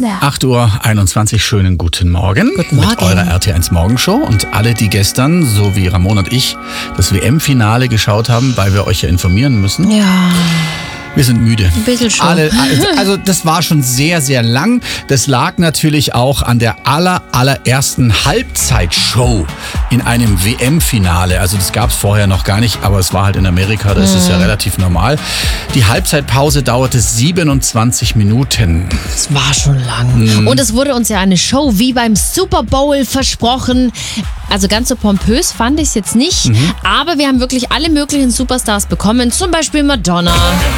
8:21 Uhr, schönen guten Morgen. Guten Morgen. Mit eurer RT1 Morgenshow und alle, die gestern, so wie Ramon und ich, das WM-Finale geschaut haben, weil wir euch ja informieren müssen. Ja, Wir sind müde. ein bisschen schon. Also das war schon sehr, sehr lang. Das lag natürlich auch an der allerersten Halbzeitshow in einem WM-Finale. Also das gab es vorher noch gar nicht, aber es war halt in Amerika, da ist es ja relativ normal. Die Halbzeitpause dauerte 27 Minuten. Das war schon lang. Und es wurde uns ja eine Show wie beim Super Bowl versprochen. Also ganz so pompös fand ich es jetzt nicht. Aber wir haben wirklich alle möglichen Superstars bekommen. Zum Beispiel Madonna.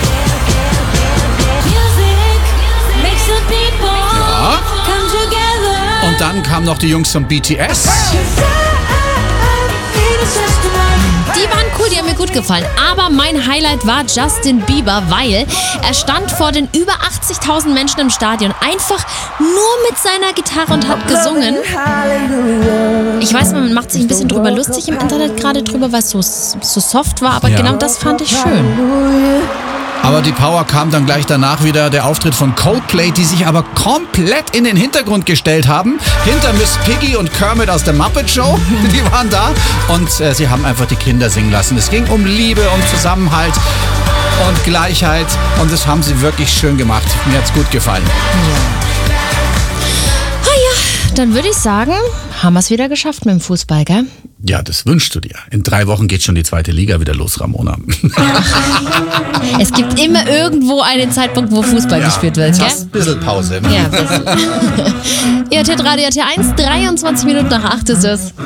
Und dann kamen noch die Jungs von BTS. Die waren cool, die haben mir gut gefallen. Aber mein Highlight war Justin Bieber, weil er stand vor den über 80.000 Menschen im Stadion einfach nur mit seiner Gitarre und hat gesungen. Ich weiß, man macht sich ein bisschen drüber lustig im Internet gerade drüber, weil es so soft war, aber Ja. genau das fand ich schön. Aber die Power kam dann gleich danach wieder, der Auftritt von Coldplay, die sich aber komplett in den Hintergrund gestellt haben. Hinter Miss Piggy und Kermit aus der Muppet Show, die waren da. Und sie haben einfach die Kinder singen lassen. Es ging um Liebe, um Zusammenhalt und Gleichheit. Und das haben sie wirklich schön gemacht. Mir hat's gut gefallen. Dann würde ich sagen, haben wir es wieder geschafft mit dem Fußball, gell? Ja, das wünschst du dir. In 3 Wochen geht schon die 2. Liga wieder los, Ramona. Es gibt immer irgendwo einen Zeitpunkt, wo Fußball gespielt wird, Jetzt gell? hast du ein bisschen Pause. Ja, ein bisschen. RT Radio RT1, 23 Minuten nach 8 ist es.